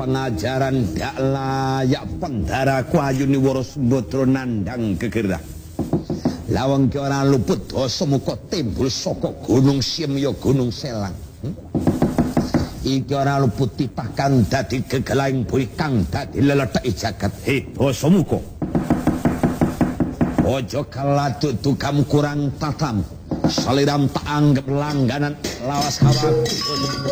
pengajaran dak layak pendaraku ayuni waras mbodro nandang gegerah. Lawang ki ora luput dosa muka timbul saka Gunung Simya Gunung Selang. Iki ora luput titakan dadi gegelaing bui kang dadi leletheki jagat. Basa muka. Ojo kaladu tukam kurang tatam. Saliram tak anggap langganan lawas kawat.